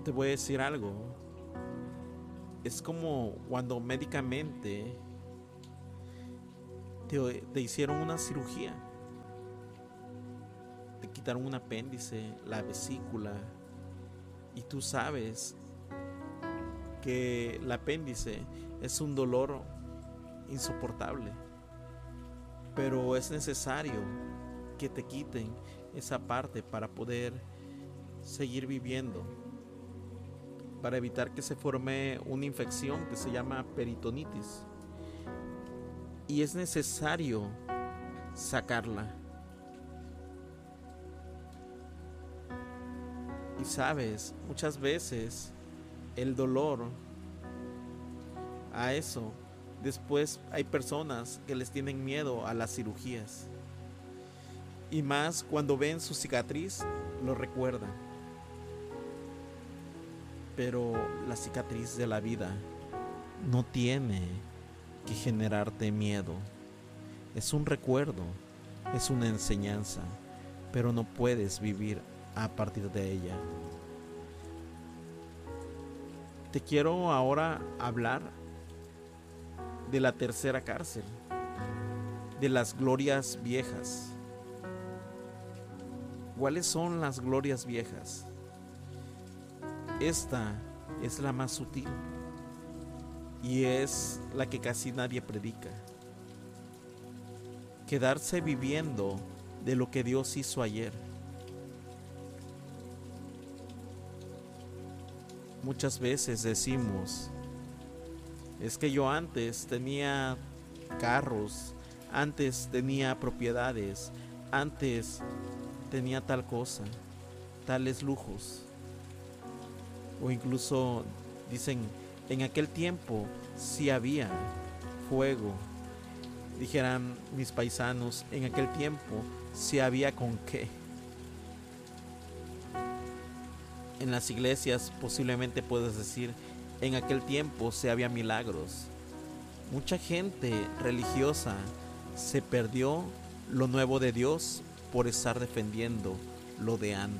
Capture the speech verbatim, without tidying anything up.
te voy a decir algo. Es como cuando médicamente te, te hicieron una cirugía. Te quitaron un apéndice, la vesícula, y tú sabes que el apéndice es un dolor insoportable, pero es necesario que te quiten esa parte para poder seguir viviendo, para evitar que se forme una infección que se llama peritonitis, y es necesario sacarla. Y sabes, muchas veces el dolor a eso, después hay personas que les tienen miedo a las cirugías. Y más cuando ven su cicatriz, lo recuerdan. Pero la cicatriz de la vida no tiene que generarte miedo. Es un recuerdo, es una enseñanza, pero no puedes vivir a partir de ella. Te quiero ahora hablar de la tercera cárcel, de las glorias viejas. ¿Cuáles son las glorias viejas? Esta es la más sutil y es la que casi nadie predica. Quedarse viviendo de lo que Dios hizo ayer. Muchas veces decimos, es que yo antes tenía carros, antes tenía propiedades, antes tenía tal cosa, tales lujos. O incluso dicen, en aquel tiempo sí había fuego. Dijeran mis paisanos, en aquel tiempo sí había con qué. En las iglesias posiblemente puedes decir, en aquel tiempo se había milagros. Mucha gente religiosa se perdió lo nuevo de Dios por estar defendiendo lo de antes.